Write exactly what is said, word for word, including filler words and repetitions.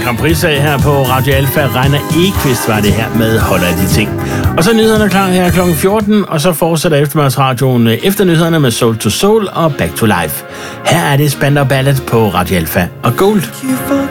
Grand Prix-sag her på Radio Alfa. Reiner Ekvist var det her med Holder de ting. Og så er nyhederne klar her klokken fjorten, og så fortsætter eftermiddagsradioen efter nyhederne med Soul to Soul og Back to Life. Her er det Spandau Ballet på Radio Alfa og Gold.